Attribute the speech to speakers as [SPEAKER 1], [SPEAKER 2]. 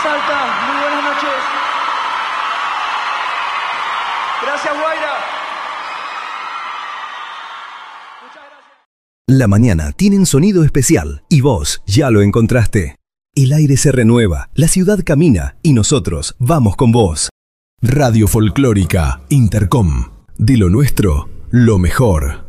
[SPEAKER 1] Salta, muy buenas noches. Gracias, Guaira. Muchas gracias.
[SPEAKER 2] La mañana tiene un sonido especial y vos ya lo encontraste. El aire se renueva, la ciudad camina y nosotros vamos con vos. Radio Folclórica Intercom. De lo nuestro, lo mejor.